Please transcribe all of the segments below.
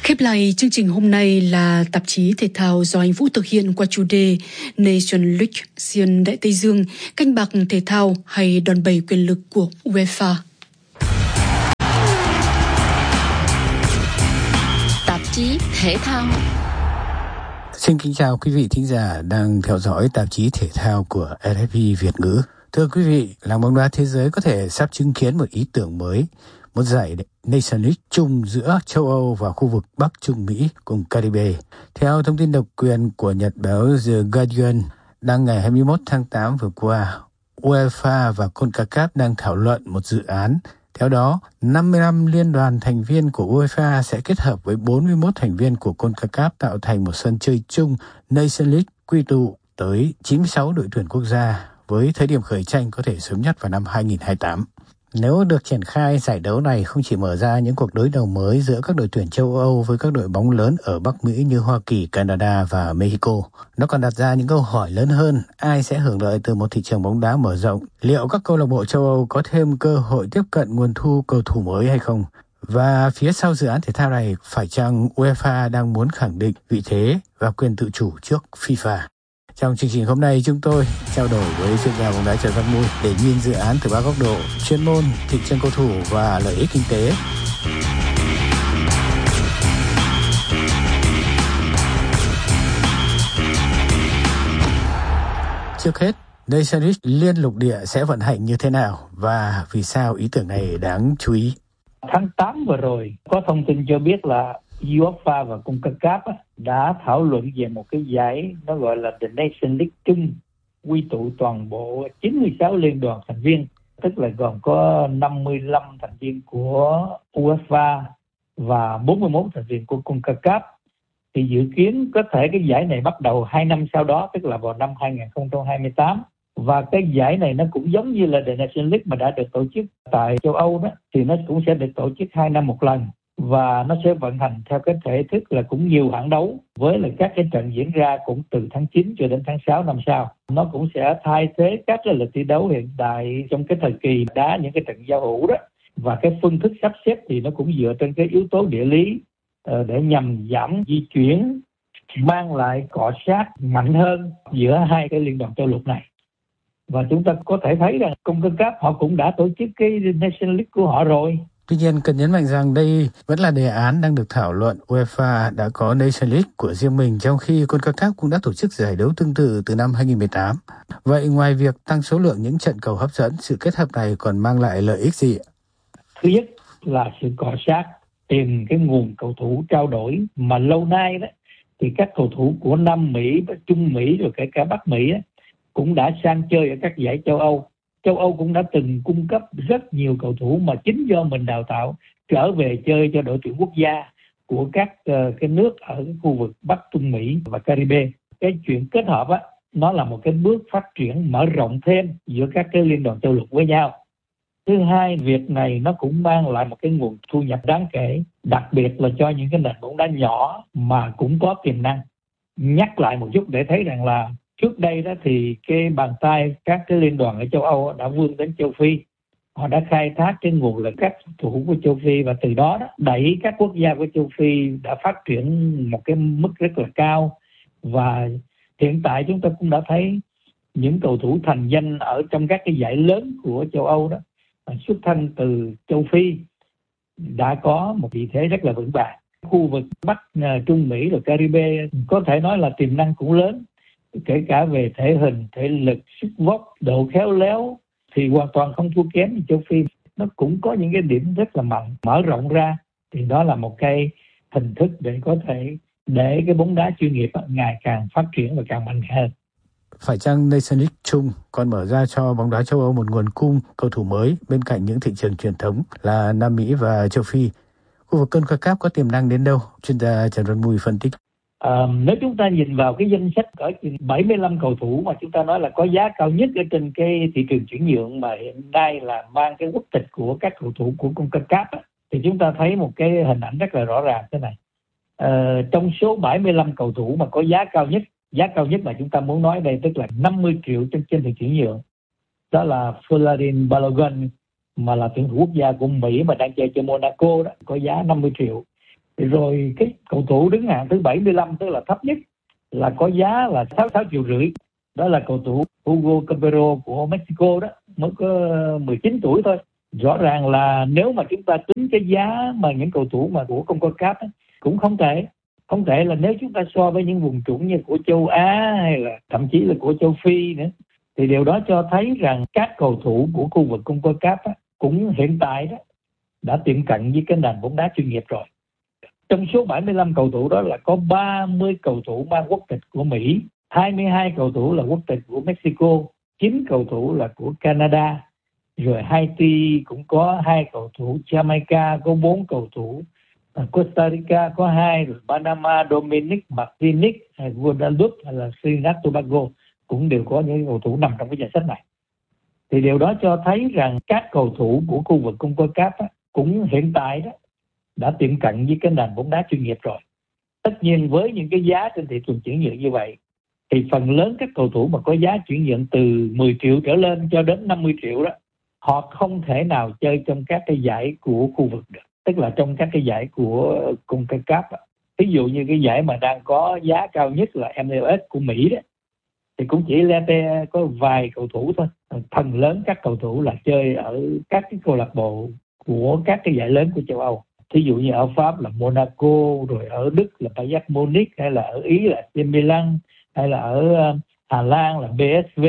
Khép lại chương trình hôm nay là tạp chí thể thao do anh Vũ thực hiện qua chủ đề Nation League xuyên Đại Tây Dương, canh bạc thể thao hay đòn bẩy quyền lực của UEFA. Tạp chí thể thao. Xin kính chào quý vị thính giả đang theo dõi tạp chí thể thao của RFI Việt ngữ. Thưa quý vị, làng bóng đá thế giới có thể sắp chứng kiến một ý tưởng mới, một giải Nation League chung giữa châu Âu và khu vực Bắc Trung Mỹ cùng Caribe. Theo thông tin độc quyền của nhật báo The Guardian đăng ngày 21 tháng 8 vừa qua, UEFA và CONCACAF đang thảo luận một dự án. Theo đó, 55 liên đoàn thành viên của UEFA sẽ kết hợp với 41 thành viên của CONCACAF tạo thành một sân chơi chung Nation League quy tụ tới 96 đội tuyển quốc gia, với thời điểm khởi tranh có thể sớm nhất vào năm 2028. Nếu được triển khai, giải đấu này không chỉ mở ra những cuộc đối đầu mới giữa các đội tuyển châu Âu với các đội bóng lớn ở Bắc Mỹ như Hoa Kỳ, Canada và Mexico. Nó còn đặt ra những câu hỏi lớn hơn: ai sẽ hưởng lợi từ một thị trường bóng đá mở rộng? Liệu các câu lạc bộ châu Âu có thêm cơ hội tiếp cận nguồn thu cầu thủ mới hay không? Và phía sau dự án thể thao này, phải chăng UEFA đang muốn khẳng định vị thế và quyền tự chủ trước FIFA? Trong chương trình hôm nay, chúng tôi trao đổi với chuyên gia bóng đá Trần Văn Mui để nhìn dự án từ ba góc độ: chuyên môn, thị trường cầu thủ và lợi ích kinh tế. Trước hết, Nation League liên lục địa sẽ vận hành như thế nào và vì sao ý tưởng này đáng chú ý? Tháng 8 vừa rồi, có thông tin cho biết là UEFA và CONCACAF đã thảo luận về một cái giải nó gọi là The Nation League chung, quy tụ toàn bộ 96 liên đoàn thành viên, tức là gồm có 55 thành viên của UEFA và 41 thành viên của CONCACAF. Thì dự kiến có thể cái giải này bắt đầu 2 năm sau đó, tức là vào năm 2028. Và cái giải này nó cũng giống như là The Nation League mà đã được tổ chức tại châu Âu đó, thì nó cũng sẽ được tổ chức 2 năm một lần. Và nó sẽ vận hành theo cái thể thức là cũng nhiều hạng đấu, với là các cái trận diễn ra cũng từ tháng 9 cho đến tháng 6 năm sau. Nó cũng sẽ thay thế các cái lịch thi đấu hiện tại trong cái thời kỳ đá những cái trận giao hữu đó. Và cái phương thức sắp xếp thì nó cũng dựa trên cái yếu tố địa lý để nhằm giảm di chuyển, mang lại cọ sát mạnh hơn giữa hai cái liên đoàn châu lục này. Và chúng ta có thể thấy rằng CONCACAF họ cũng đã tổ chức cái Nation League của họ rồi. Tuy nhiên, cần nhấn mạnh rằng đây vẫn là đề án đang được thảo luận. UEFA đã có Nation League của riêng mình, trong khi CONCACAF cũng đã tổ chức giải đấu tương tự từ năm 2018. Vậy ngoài việc tăng số lượng những trận cầu hấp dẫn, sự kết hợp này còn mang lại lợi ích gì? Thứ nhất là sự cọ sát, tìm cái nguồn cầu thủ trao đổi mà lâu nay đó thì các cầu thủ của Nam Mỹ, Trung Mỹ rồi kể cả Bắc Mỹ cũng đã sang chơi ở các giải châu Âu. Châu Âu cũng đã từng cung cấp rất nhiều cầu thủ mà chính do mình đào tạo trở về chơi cho đội tuyển quốc gia của các cái nước ở cái khu vực Bắc Trung Mỹ và Caribe. Cái chuyện kết hợp nó là một cái bước phát triển mở rộng thêm giữa các cái liên đoàn châu lục với nhau. Thứ hai, việc này nó cũng mang lại một cái nguồn thu nhập đáng kể, đặc biệt là cho những cái nền bóng đá nhỏ mà cũng có tiềm năng. Nhắc lại một chút để thấy rằng là trước đây đó thì cái bàn tay các cái liên đoàn ở châu Âu đã vươn đến châu Phi. Họ đã khai thác cái nguồn lực các cầu thủ của châu Phi và từ đó đẩy các quốc gia của châu Phi đã phát triển một cái mức rất là cao. Và hiện tại chúng ta cũng đã thấy những cầu thủ thành danh ở trong các cái giải lớn của châu Âu đó xuất thân từ châu Phi đã có một vị thế rất là vững vàng. Khu vực Bắc Trung Mỹ rồi Caribe có thể nói là tiềm năng cũng lớn, kể cả về thể hình, thể lực, sức vóc, độ khéo léo thì hoàn toàn không thua kém châu Phi. Nó cũng có những cái điểm rất là mạnh, mở rộng ra thì đó là một cái hình thức để có thể để cái bóng đá chuyên nghiệp ngày càng phát triển và càng mạnh hơn. Phải chăng Nation League chung còn mở ra cho bóng đá châu Âu một nguồn cung cầu thủ mới bên cạnh những thị trường truyền thống là Nam Mỹ và châu Phi? Khu vực CONCACAF có tiềm năng đến đâu? Chuyên gia Trần Văn Mui phân tích. Nếu chúng ta nhìn vào cái danh sách có 75 cầu thủ mà chúng ta nói là có giá cao nhất ở trên cái thị trường chuyển nhượng mà hiện nay là mang cái quốc tịch của các cầu thủ của CONCACAF thì chúng ta thấy một cái hình ảnh rất là rõ ràng thế này. Trong số 75 cầu thủ mà có giá cao nhất mà chúng ta muốn nói đây tức là 50 triệu trên thị trường nhượng, đó là Folarin Balogun mà là tuyển thủ quốc gia của Mỹ mà đang chơi cho Monaco đó, có giá 50 triệu. Rồi cái cầu thủ đứng hạng thứ 75, tức là thấp nhất, là có giá là 6,5 triệu. Đó là cầu thủ Hugo Cabrero của Mexico đó, mới có 19 tuổi thôi. Rõ ràng là nếu mà chúng ta tính cái giá mà những cầu thủ mà của CONCACAF cũng không tệ. Không tệ là nếu chúng ta so với những vùng trũng như của châu Á hay là thậm chí là của châu Phi nữa, thì điều đó cho thấy rằng các cầu thủ của khu vực CONCACAF cũng hiện tại đó đã tiệm cận với cái nền bóng đá chuyên nghiệp rồi. Trong số 75 cầu thủ đó là có 30 cầu thủ mang quốc tịch của Mỹ, 22 cầu thủ là quốc tịch của Mexico, 9 cầu thủ là của Canada, rồi Haiti cũng có 2 cầu thủ, Jamaica có 4 cầu thủ, Costa Rica có 2, rồi Panama, Dominic, Martinique, Guadeloupe hay là Trinidad Tobago cũng đều có những cầu thủ nằm trong cái danh sách này. Thì điều đó cho thấy rằng các cầu thủ của khu vực CONCACAF cũng hiện tại đó đã tiệm cận với cái nền bóng đá chuyên nghiệp rồi. Tất nhiên với những cái giá trên thị trường chuyển nhượng như vậy, thì phần lớn các cầu thủ mà có giá chuyển nhượng từ 10 triệu trở lên cho đến 50 triệu đó, họ không thể nào chơi trong các cái giải của khu vực được. Tức là trong các cái giải của CONCACAF. Ví dụ như cái giải mà đang có giá cao nhất là MLS của Mỹ đó, thì cũng chỉ lẻ có vài cầu thủ thôi. Phần lớn các cầu thủ là chơi ở các cái câu lạc bộ của các cái giải lớn của châu Âu. Thí dụ như ở Pháp là Monaco, rồi ở Đức là Bayern Munich, hay là ở Ý là AC Milan, hay là ở Hà Lan là PSV,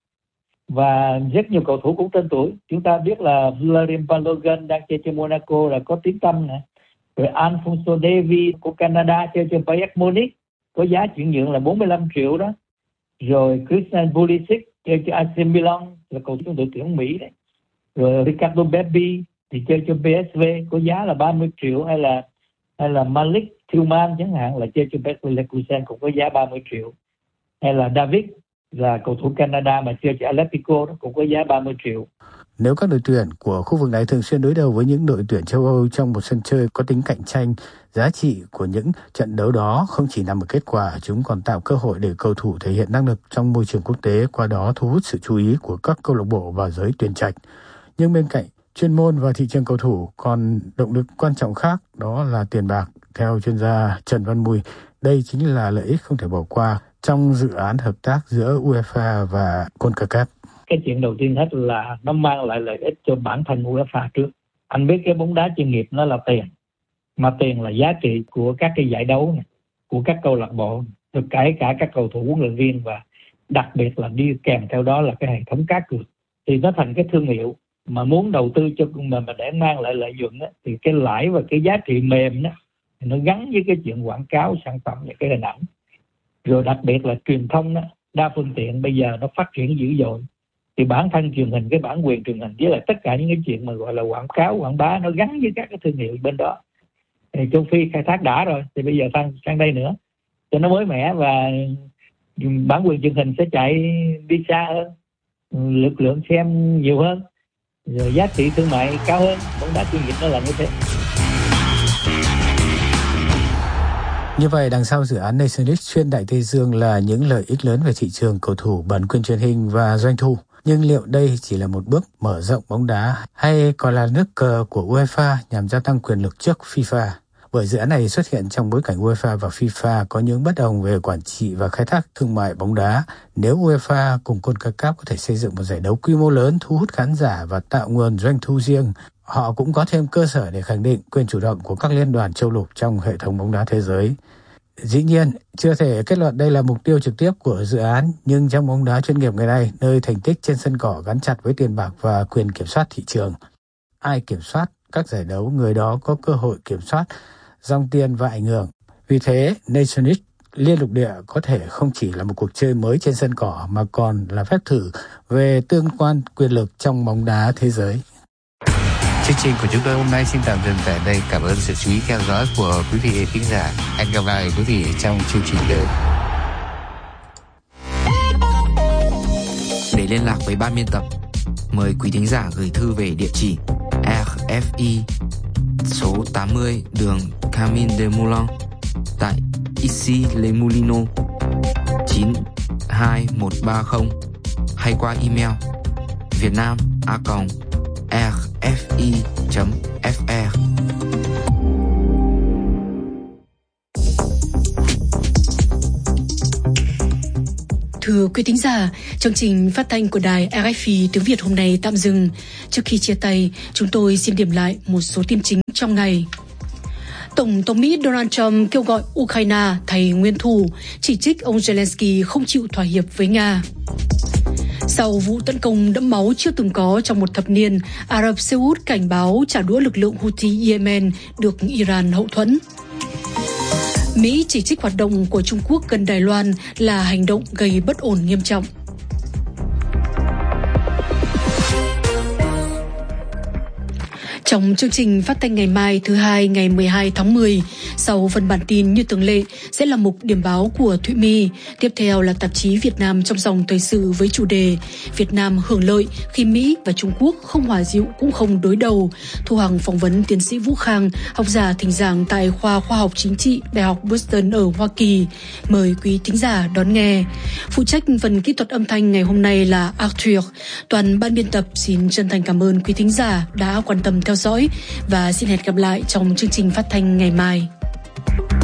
và rất nhiều cầu thủ cũng tên tuổi. Chúng ta biết là Vladimir Balogun đang chơi cho Monaco là có tiếng tăm nè, rồi Alphonso Davies của Canada chơi cho Bayern Munich có giá chuyển nhượng là 45 triệu đó, rồi Christian Pulisic chơi cho AC Milan là cầu thủ đội tuyển Mỹ đấy, rồi Ricardo Pepi thì chơi cho PSV có giá là 30 triệu, hay là Malik Tillman chẳng hạn là chơi cho Bayer Leverkusen cũng có giá 30 triệu, hay là David là cầu thủ Canada mà chơi cho Atletico đó cũng có giá 30 triệu. Nếu các đội tuyển của khu vực này thường xuyên đối đầu với những đội tuyển châu Âu trong một sân chơi có tính cạnh tranh, giá trị của những trận đấu đó không chỉ nằm ở kết quả, chúng còn tạo cơ hội để cầu thủ thể hiện năng lực trong môi trường quốc tế, qua đó thu hút sự chú ý của các câu lạc bộ và giới tuyển trạch. Nhưng bên cạnh chuyên môn và thị trường cầu thủ còn động lực quan trọng khác, đó là tiền bạc. Theo chuyên gia Trần Văn Mùi, đây chính là lợi ích không thể bỏ qua trong dự án hợp tác giữa UEFA và CONCACAF. Cái chuyện đầu tiên hết là nó mang lại lợi ích cho bản thân UEFA trước. Anh biết cái bóng đá chuyên nghiệp nó là tiền, mà tiền là giá trị của các cái giải đấu này, của các câu lạc bộ, rồi kể cả các cầu thủ, huấn luyện viên, và đặc biệt là đi kèm theo đó là cái hệ thống cá cược. Thì nó thành cái thương hiệu mà muốn đầu tư cho mà để mang lại lợi nhuận á, thì cái lãi và cái giá trị mềm đó thì nó gắn với cái chuyện quảng cáo sản phẩm và cái hình ảnh. Rồi đặc biệt là truyền thông đó, đa phương tiện bây giờ nó phát triển dữ dội, thì bản thân truyền hình, cái bản quyền truyền hình với lại tất cả những cái chuyện mà gọi là quảng cáo, quảng bá nó gắn với các cái thương hiệu bên đó. Thì châu Phi khai thác đã rồi, thì bây giờ sang đây nữa cho nó mới mẻ, và bản quyền truyền hình sẽ chạy đi xa hơn, lực lượng xem nhiều hơn, rồi giá trị thương mại cao hơn. Bóng đá chuyên nghiệp nó là như thế. Như vậy, đằng sau dự án Nations League xuyên Đại Tây Dương là những lợi ích lớn về thị trường cầu thủ, bản quyền truyền hình và doanh thu. Nhưng liệu đây chỉ là một bước mở rộng bóng đá hay còn là nước cờ của UEFA nhằm gia tăng quyền lực trước FIFA? Bởi dự án này xuất hiện trong bối cảnh UEFA và FIFA có những bất đồng về quản trị và khai thác thương mại bóng đá. Nếu UEFA cùng CONCACAF có thể xây dựng một giải đấu quy mô lớn, thu hút khán giả và tạo nguồn doanh thu riêng, họ cũng có thêm cơ sở để khẳng định quyền chủ động của các liên đoàn châu lục trong hệ thống bóng đá thế giới. Dĩ nhiên, chưa thể kết luận đây là mục tiêu trực tiếp của dự án, nhưng trong bóng đá chuyên nghiệp ngày nay, nơi thành tích trên sân cỏ gắn chặt với tiền bạc và quyền kiểm soát thị trường, ai kiểm soát các giải đấu, người đó có cơ hội kiểm soát dòng tiền và ảnh hưởng. Vì thế, Nations League liên lục địa có thể không chỉ là một cuộc chơi mới trên sân cỏ, mà còn là phép thử về tương quan quyền lực trong bóng đá thế giới. Chương trình của chúng tôi hôm nay xin tạm dừng tại đây. Cảm ơn sự chú ý theo dõi của quý vị khán giả. Hẹn gặp lại quý vị trong chương trình tới. Để liên lạc với ban biên tập, mời quý thính giả gửi thư về địa chỉ RFI số 80 đường Camille Desmoulins tại Issy-les-Moulineaux 92130, hay qua email vietnam@rfi.fr. Thưa quý thính giả, chương trình phát thanh của đài RFI tiếng Việt hôm nay tạm dừng. Trước khi chia tay, chúng tôi xin điểm lại một số tin chính trong ngày. Tổng thống Mỹ Donald Trump kêu gọi Ukraine thay nguyên thủ, chỉ trích ông Zelensky không chịu thỏa hiệp với Nga. Sau vụ tấn công đẫm máu chưa từng có trong một thập niên, Ả Rập Xê Út cảnh báo trả đũa lực lượng Houthi Yemen được Iran hậu thuẫn. Mỹ chỉ trích hoạt động của Trung Quốc gần Đài Loan là hành động gây bất ổn nghiêm trọng. Trong chương trình phát thanh ngày mai thứ Hai ngày 12 tháng 10, sau phần bản tin như thường lệ sẽ là mục điểm báo của Thụy My. Tiếp theo là tạp chí Việt Nam trong dòng thời sự với chủ đề Việt Nam hưởng lợi khi Mỹ và Trung Quốc không hòa dịu cũng không đối đầu. Thu Hằng phỏng vấn tiến sĩ Vũ Khang, học giả thỉnh giảng tại khoa khoa học chính trị Đại học Boston ở Hoa Kỳ. Mời quý thính giả đón nghe. Phụ trách phần kỹ thuật âm thanh ngày hôm nay là Arthur. Toàn ban biên tập xin chân thành cảm ơn quý thính giả đã quan tâm theo dõi và xin hẹn gặp lại trong chương trình phát thanh ngày mai.